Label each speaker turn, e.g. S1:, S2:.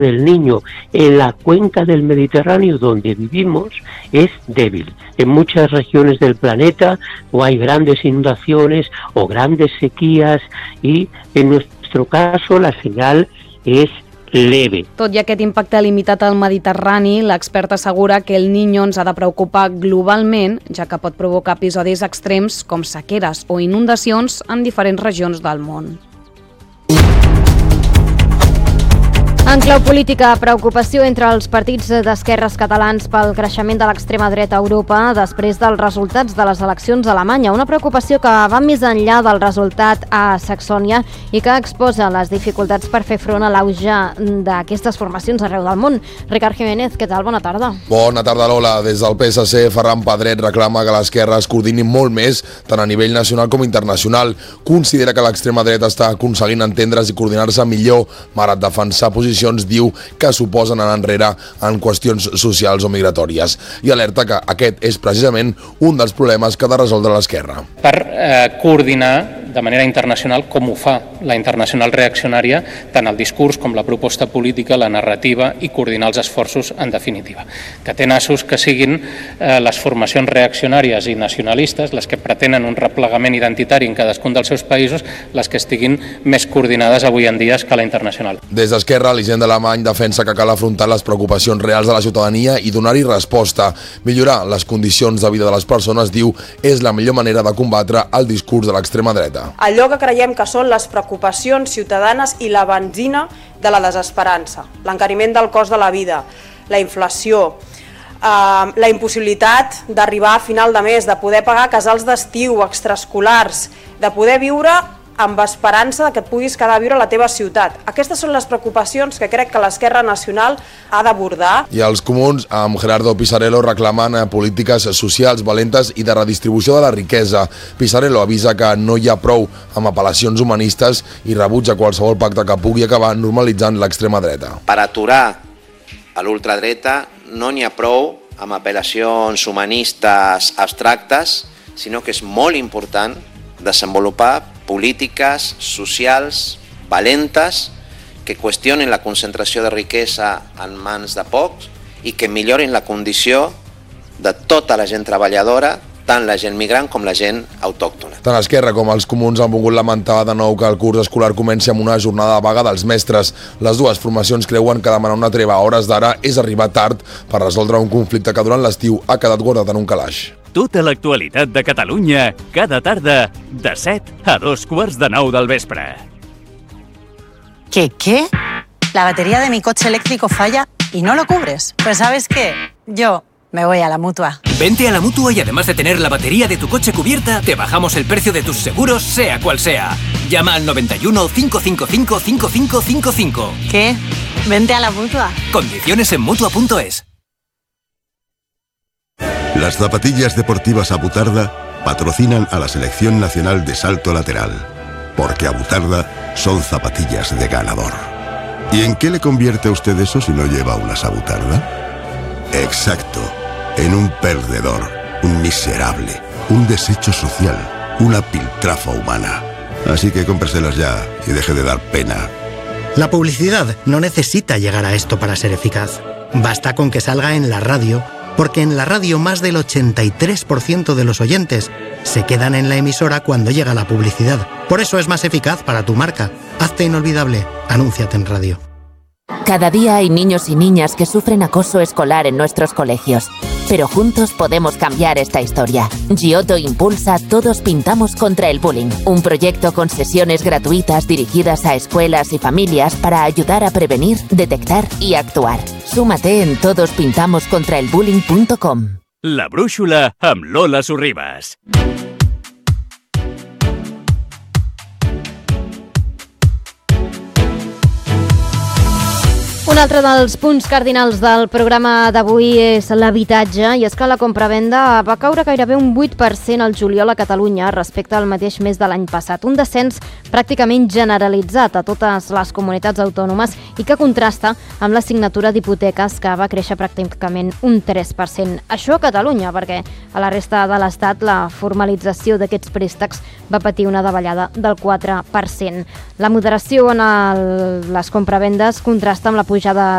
S1: del niño en la cuenca del Mediterráneo donde vivimos es débil. En muchas regiones del planeta o hay grandes inundaciones o grandes sequías y en nuestro caso la señal es leve.
S2: Tot i aquest impacte limitat al Mediterrani, l'expert assegura que el Niño ens ha de preocupar globalment, ja que pot provocar episodis extrems com sequeres o inundacions en diferents regions del món.
S3: En clau política, preocupació entre els partits d'esquerres catalans pel creixement de l'extrema dreta a Europa després dels resultats de les eleccions a Alemanya. Una preocupació que va més enllà del resultat a Saxònia i que exposa les dificultats per fer front a l'auge d'aquestes formacions arreu del món. Ricard Jiménez, què tal? Bona tarda.
S4: Bona tarda, Lola. Des del PSC, Ferran Pedret reclama que l'esquerra es coordini molt més, tant a nivell nacional com internacional. Considera que l'extrema dreta està aconseguint entendre's i coordinar-se millor, malgrat defensar posicions diu que suposen anar enrere en qüestions socials o migratòries i alerta que aquest és precisament un dels problemes que ha de resoldre l'esquerra.
S5: Per coordinar de manera internacional com ho fa la internacional reaccionària, tant el discurs com la proposta política, la narrativa i coordinar els esforços en definitiva. Que té nassos que siguin les formacions reaccionàries i nacionalistes, les que pretenen un replegament identitari en cadascun dels seus països, les que estiguin més coordinades avui en dia a escala internacional.
S4: Des d'Esquerra, l'Hisenda Alemany defensa que cal afrontar les preocupacions reals de la ciutadania i donar-hi resposta. Millorar les condicions de vida de les persones, diu, és la millor manera de combatre el discurs de l'extrema dreta.
S6: Allò que creiem que són les preocupacions ciutadanes i la benzina de la desesperança, l'encariment del cost de la vida, la inflació, la impossibilitat d'arribar a final de mes, de poder pagar casals d'estiu, extraescolars, de poder viure amb esperança que et puguis quedar a viure a la teva ciutat. Aquestes són les preocupacions que crec que l'esquerra nacional ha d'abordar.
S4: I els comuns, amb Gerardo Pisarello, reclamen polítiques socials valentes i de redistribució de la riquesa. Pisarello avisa que no hi ha prou amb apel·lacions humanistes i rebutja qualsevol pacte que pugui acabar normalitzant l'extrema dreta.
S7: Per aturar a l'ultradreta no n'hi ha prou amb apel·lacions humanistes abstractes, sinó que és molt important desenvolupar polítiques socials valentes que qüestionen la concentració de riquesa en mans de pocs i que millorin la condició de tota la gent treballadora, tant la gent migrant com la gent autòctona.
S4: Tant Esquerra com els comuns han volgut lamentar de nou que el curs escolar comenci amb una jornada de vaga dels mestres. Les dues formacions creuen que demanar una treva a hores d'ara és arribar tard per resoldre un conflicte que durant l'estiu ha quedat guardat en un calaix.
S8: Tota l'actualitat de Catalunya, cada tarda, de 7 a 2:15 del vespre.
S9: ¿Qué? La batería de mi coche eléctrico falla y no lo cubres. Pues ¿sabes qué? Yo me voy a la Mutua.
S10: Vente a la Mutua y además de tener la batería de tu coche cubierta, te bajamos el precio de tus seguros, sea cual sea. Llama al 91 555 5555.
S9: ¿Qué? Vente a la Mutua.
S10: Condiciones en Mutua.es.
S11: Las zapatillas deportivas Abutarda patrocinan a la Selección Nacional de Salto Lateral, porque Abutarda son zapatillas de ganador. ¿Y en qué le convierte a usted eso si no lleva unas Abutarda? Exacto, en un perdedor, un miserable, un desecho social, una piltrafa humana. Así que cómpreselas ya y deje de dar pena.
S12: La publicidad no necesita llegar a esto para ser eficaz. Basta con que salga en la radio, porque en la radio más del 83% de los oyentes se quedan en la emisora cuando llega la publicidad. Por eso es más eficaz para tu marca. Hazte inolvidable. Anúnciate en radio.
S13: Cada día hay niños y niñas que sufren acoso escolar en nuestros colegios. Pero juntos podemos cambiar esta historia. Giotto impulsa Todos Pintamos contra el Bullying, un proyecto con sesiones gratuitas dirigidas a escuelas y familias para ayudar a prevenir, detectar y actuar. Súmate en todospintamoscontraelbullying.com.
S8: La brúixola amb Lola Sorribas.
S3: Un altre dels punts cardinals del programa d'avui és l'habitatge, i és que la compravenda va caure gairebé un 8% al juliol a Catalunya respecte al mateix mes de l'any passat. Un descens pràcticament generalitzat a totes les comunitats autònomes i que contrasta amb la signatura d'hipoteques, que va créixer pràcticament un 3%. Això a Catalunya, perquè a la resta de l'Estat la formalització d'aquests préstecs va patir una davallada del 4%. La moderació en les compravendes contrasta amb la pujada